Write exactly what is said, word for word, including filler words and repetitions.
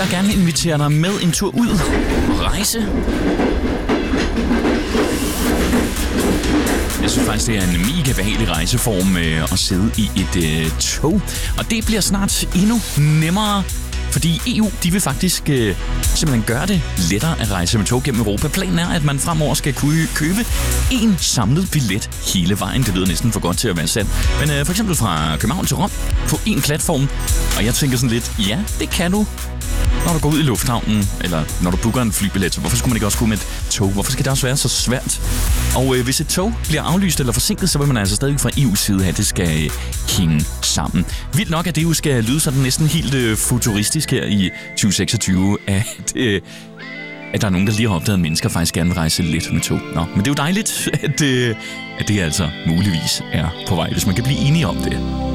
jeg gerne invitere dig med en tur ud og rejse. Jeg synes faktisk, det er en mega behagelig rejseform øh, at sidde i et øh, tog. Og det bliver snart endnu nemmere, fordi E U de vil faktisk øh, simpelthen gøre det lettere at rejse med tog gennem Europa. Planen er, at man fremover skal kunne købe en samlet billet hele vejen. Det lyder næsten for godt til at være sandt. Men øh, for eksempel fra København til Rom på en platform. Og jeg tænker sådan lidt, ja, det kan du, når du går ud i lufthavnen, eller når du booker en flybillet. Så hvorfor skulle man ikke også gå med et tog? Hvorfor skal det også være så svært? Og øh, hvis et tog bliver aflyst eller forsinket, så vil man altså stadig fra E U's side have, at det skal øh, hænge sammen. Vildt nok, at det jo skal lyde sådan næsten helt øh, futuristisk her i tyve seksogtyve, at, øh, at der er nogen, der lige har opdaget, at mennesker faktisk gerne vil rejse lidt med tog. Nå, men det er jo dejligt, at, øh, at det altså muligvis er på vej, hvis man kan blive enige om det.